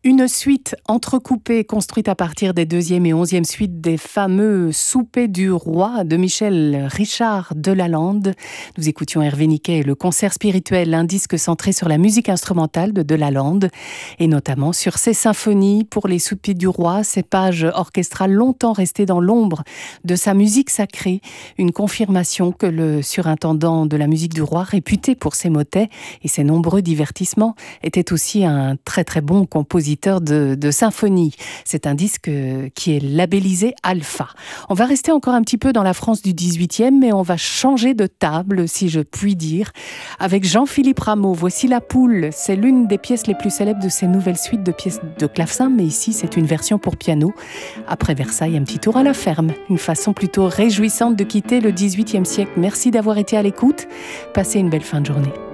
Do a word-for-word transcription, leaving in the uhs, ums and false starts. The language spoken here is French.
Une suite entrecoupée construite à partir des deuxième et onzième suites des fameux Soupers du Roi de Michel Richard de Lalande. Nous écoutions Hervé Niquet et le concert spirituel, un disque centré sur la musique instrumentale de de Lalande et notamment sur ses symphonies pour les Soupers du Roi, ces pages orchestrales longtemps restées dans l'ombre de sa musique sacrée. Une confirmation que le surintendant de la musique du Roi, réputé pour ses motets et ses nombreux divertissements, était aussi un très très bon compositeur De, de symphonie. C'est un disque qui est labellisé Alpha. On va rester encore un petit peu dans la France du dix-huitième, mais on va changer de table, si je puis dire, avec Jean-Philippe Rameau. Voici La Poule. C'est l'une des pièces les plus célèbres de ces nouvelles suites de pièces de clavecin, mais ici, c'est une version pour piano. Après Versailles, un petit tour à la ferme. Une façon plutôt réjouissante de quitter le dix-huitième siècle. Merci d'avoir été à l'écoute. Passez une belle fin de journée.